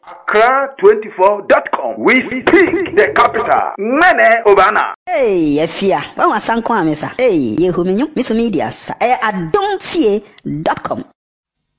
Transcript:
Accra24.com. We speak the capital. Mene Obana. Hey, Efia. When was Sanko Amesa? Hey, Yehuminyo, Miss Medias. Adonfie.com.